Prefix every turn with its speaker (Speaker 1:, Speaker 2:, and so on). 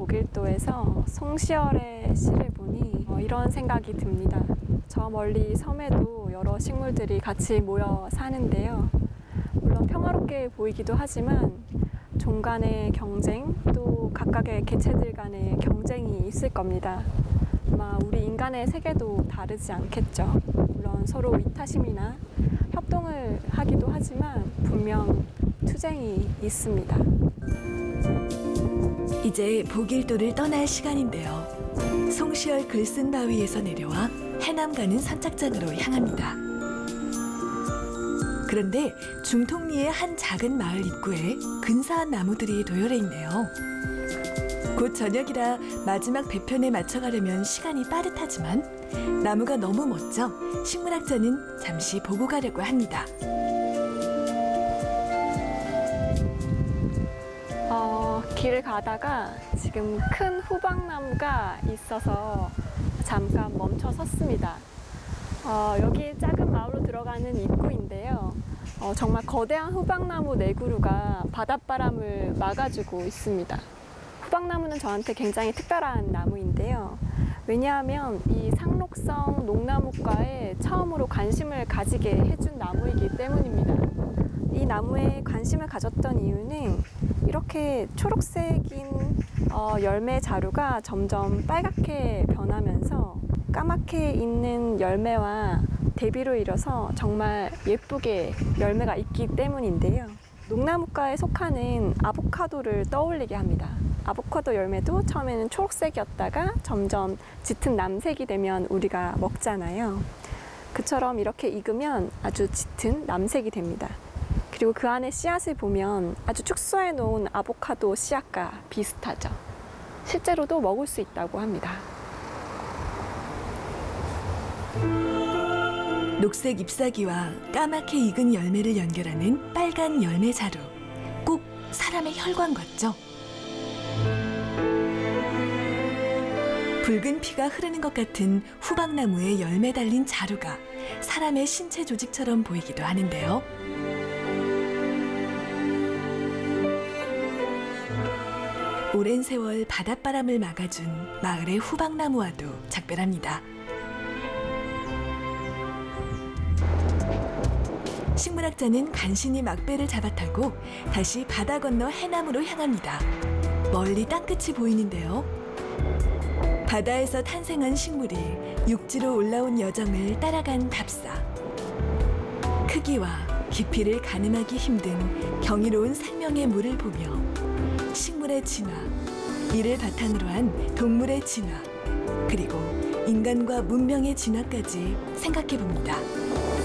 Speaker 1: 보길도에서 송시열의 시를 보니 이런 생각이 듭니다. 저 멀리 섬에도 여러 식물들이 같이 모여 사는데요. 물론 평화롭게 보이기도 하지만 종 간의 경쟁, 또 각각의 개체들 간의 경쟁이 있을 겁니다. 아마 우리 인간의 세계도 다르지 않겠죠. 물론 서로 이타심이나 협동을 하기도 하지만 분명 투쟁이 있습니다.
Speaker 2: 이제 보길도를 떠날 시간인데요. 송시열 글쓴 바위에서 내려와 해남 가는 선착장으로 향합니다. 그런데 중통리의 한 작은 마을 입구에 근사한 나무들이 도열해 있네요. 곧 저녁이라 마지막 배편에 맞춰가려면 시간이 빠듯하지만 나무가 너무 멋져 식물학자는 잠시 보고 가려고 합니다.
Speaker 1: 길을 가다가 지금 큰 호박나무가 있어서 잠깐 멈춰 섰습니다. 여기 작은 마을로 들어가는 입구인데요. 정말 거대한 호박나무 네 그루가 바닷바람을 막아주고 있습니다. 호박나무는 저한테 굉장히 특별한 나무인데요. 왜냐하면 이 상록성 농나무과에 처음으로 관심을 가지게 해준 나무이기 때문입니다. 이 나무에 관심을 가졌던 이유는 이렇게 초록색인 열매 자루가 점점 빨갛게 변하면서 까맣게 있는 열매와 대비로 이뤄서 정말 예쁘게 열매가 있기 때문인데요. 농나무과에 속하는 아보카도를 떠올리게 합니다. 아보카도 열매도 처음에는 초록색이었다가 점점 짙은 남색이 되면 우리가 먹잖아요. 그처럼 이렇게 익으면 아주 짙은 남색이 됩니다. 그리고 그 안에 씨앗을 보면 아주 축소해 놓은 아보카도 씨앗과 비슷하죠. 실제로도 먹을 수 있다고 합니다.
Speaker 2: 녹색 잎사귀와 까맣게 익은 열매를 연결하는 빨간 열매 자루. 꼭 사람의 혈관 같죠? 붉은 피가 흐르는 것 같은 후박나무에 열매 달린 자루가 사람의 신체 조직처럼 보이기도 하는데요. 오랜 세월 바닷바람을 막아준 마을의 후박나무와도 작별합니다. 식물학자는 간신히 막배를 잡아타고 다시 바다 건너 해남으로 향합니다. 멀리 땅끝이 보이는데요. 바다에서 탄생한 식물이 육지로 올라온 여정을 따라간 답사. 크기와 깊이를 가늠하기 힘든 경이로운 생명의 물을 보며 식물의 진화, 이를 바탕으로 한 동물의 진화, 그리고 인간과 문명의 진화까지 생각해 봅니다.